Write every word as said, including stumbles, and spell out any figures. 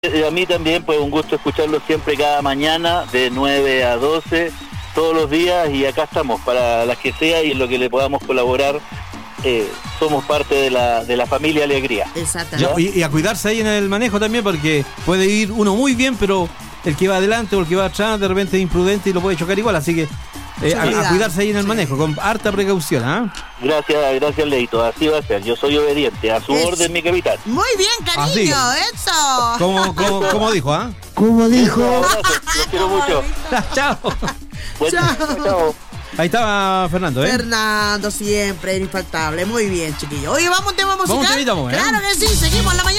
A mí también, pues un gusto escucharlo siempre cada mañana de nueve a doce, todos los días, y acá estamos para las que sea y en lo que le podamos colaborar. Eh, somos parte de la de la familia Alegría. Exactamente. Y, y a cuidarse ahí en el manejo también, porque puede ir uno muy bien, pero el que va adelante o el que va atrás de repente es imprudente y lo puede chocar igual, así que eh, a, a cuidarse ahí en el manejo, con harta precaución. ¿eh? Gracias, gracias Leito, así va a ser, yo soy obediente, a su es... orden mi capitán. Muy bien, cariño, así. Eso. Como, como, como dijo, ¿ah? ¿eh? Como dijo. Los quiero mucho. Chao. Bueno, chao. Chao. Ahí estaba Fernando, ¿eh? Fernando, siempre, infaltable. Muy bien, chiquillo. Oye, vamos a un tema musical. Vamos, temita, vamos, ¿eh? Claro que sí, seguimos en la mañana.